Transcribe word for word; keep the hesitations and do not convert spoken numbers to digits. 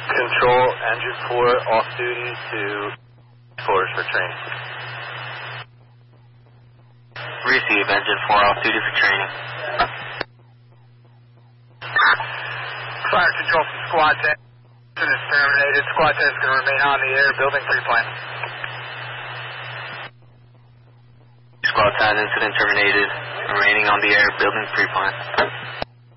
Control, engine four, off duty to force for training. Receive, engine four, off duty for training. Fire control from squad ten. Engine is terminated. Squad ten is going to remain on the air, building pre-plan. Squad ten, incident terminated. Remaining on the air, building pre-plan.